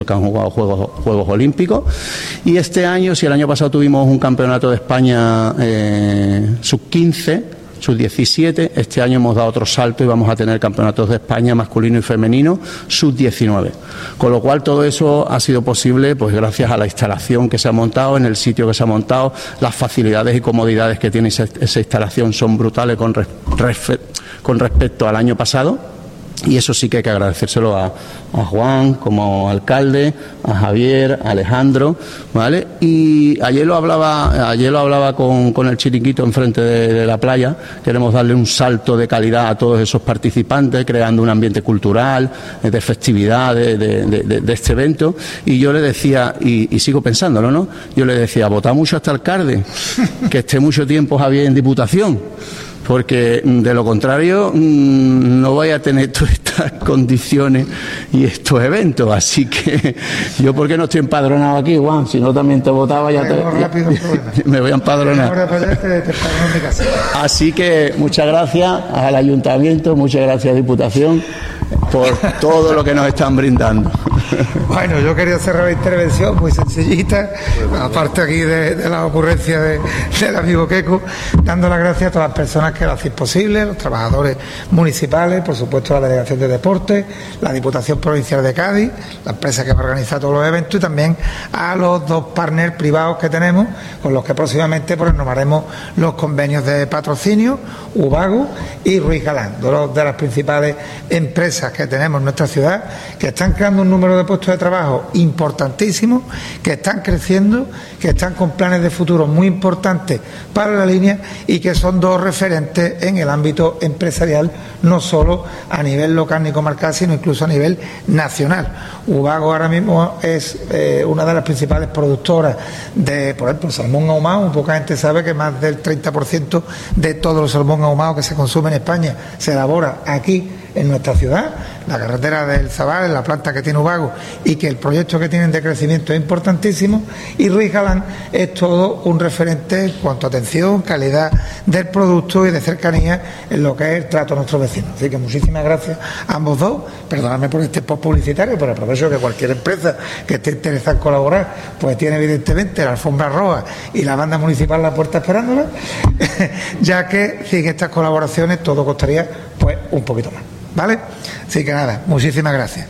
que han jugado Juegos Olímpicos, y este año, si el año pasado tuvimos un campeonato de España sub-15, sub-17, este año hemos dado otro salto y vamos a tener campeonatos de España masculino y femenino sub-19, con lo cual todo eso ha sido posible pues gracias a la instalación que se ha montado, en el sitio que se ha montado. Las facilidades y comodidades que tiene esa instalación son brutales con respecto al año pasado. Y eso sí que hay que agradecérselo a Juan como alcalde, a Javier, a Alejandro, ¿vale? Y ayer lo hablaba con el chiringuito enfrente de la playa. Queremos darle un salto de calidad a todos esos participantes, creando un ambiente cultural, de festividad de este evento. Y yo le decía, y sigo pensándolo, ¿no? Yo le decía, vota mucho a este alcalde, que esté mucho tiempo Javier en Diputación, porque de lo contrario no vaya a tener todas estas condiciones y estos eventos. Así que yo, ¿por qué no estoy empadronado aquí, Juan? Si no, también te votaba, me voy a empadronar. Así que muchas gracias al Ayuntamiento, muchas gracias a Diputación por todo lo que nos están brindando. Bueno, yo quería cerrar la intervención muy sencillita, aparte aquí de la ocurrencia del amigo Queco, dando las gracias a todas las personas que lo hacen posible, los trabajadores municipales, por supuesto la Delegación de Deportes, la Diputación Provincial de Cádiz, la empresa que va a organizar todos los eventos, y también a los dos partners privados que tenemos, con los que próximamente pues renovaremos los convenios de patrocinio, Ubago y Ruiz Galán, dos de las principales empresas que tenemos en nuestra ciudad, que están creando un número de puestos de trabajo importantísimos, que están creciendo, que están con planes de futuro muy importantes para la línea y que son dos referentes en el ámbito empresarial, no solo a nivel local ni comarcal, sino incluso a nivel nacional. Ubago ahora mismo es una de las principales productoras de, por ejemplo, salmón ahumado. Poca gente sabe que más del 30% de todo el salmón ahumado que se consume en España se elabora aquí en nuestra ciudad, la carretera del Zabal, en la planta que tiene Ubago, y que el proyecto que tienen de crecimiento es importantísimo. Y Ruiz Galán es todo un referente en cuanto a atención, calidad del producto y de cercanía en lo que es el trato a nuestros vecinos. Así que muchísimas gracias a ambos dos. Perdonadme por este post publicitario, pero aprovecho que cualquier empresa que esté interesada en colaborar pues tiene evidentemente la alfombra roja y la banda municipal a la puerta esperándola, ya que sin estas colaboraciones todo costaría pues un poquito más, ¿vale? Así que nada, muchísimas gracias.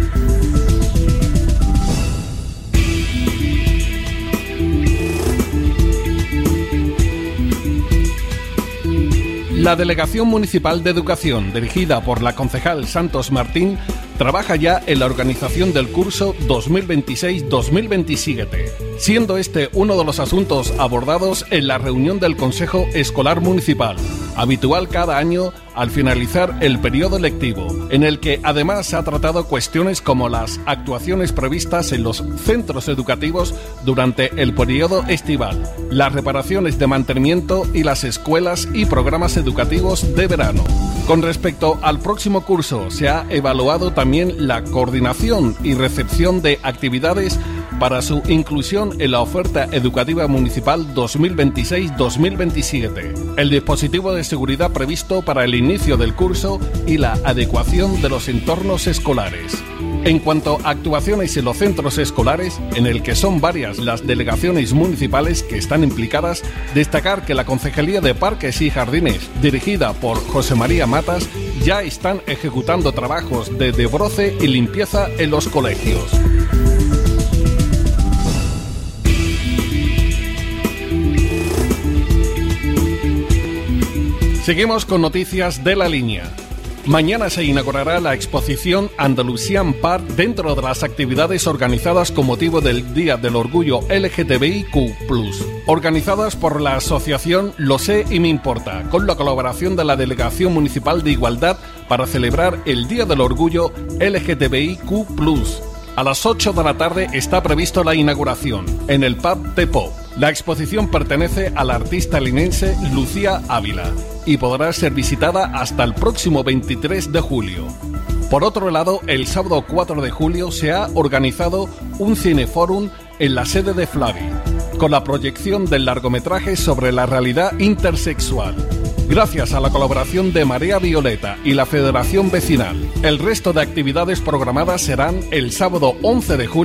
La Delegación Municipal de Educación, dirigida por la concejal Santos Martín, trabaja ya en la organización del curso 2026-2027, siendo este uno de los asuntos abordados en la reunión del Consejo Escolar Municipal, habitual cada año al finalizar el periodo lectivo, en el que además se ha tratado cuestiones como las actuaciones previstas en los centros educativos durante el periodo estival, las reparaciones de mantenimiento y las escuelas y programas educativos de verano. Con respecto al próximo curso, se ha evaluado también la coordinación y recepción de actividades para su inclusión en la oferta educativa municipal 2026-2027, el dispositivo de seguridad previsto para el inicio del curso y la adecuación de los entornos escolares. En cuanto a actuaciones en los centros escolares, en el que son varias las delegaciones municipales que están implicadas, destacar que la Concejalía de Parques y Jardines, dirigida por José María Matas, ya están ejecutando trabajos de desbroce y limpieza en los colegios. Seguimos con noticias de la línea. Mañana se inaugurará la exposición Andalusian Park dentro de las actividades organizadas con motivo del Día del Orgullo LGTBIQ+, organizadas por la asociación Lo sé y me importa, con la colaboración de la Delegación Municipal de Igualdad para celebrar el Día del Orgullo LGTBIQ+. A las 8 de la tarde está previsto la inauguración en el pub The Pop. La exposición pertenece a la artista linense Lucía Ávila y podrá ser visitada hasta el próximo 23 de julio. Por otro lado, el sábado 4 de julio se ha organizado un cineforum en la sede de Flavi, con la proyección del largometraje sobre la realidad intersexual. gracias a la colaboración de Marea Violeta y la Federación Vecinal. El resto de actividades programadas serán el sábado 11 de julio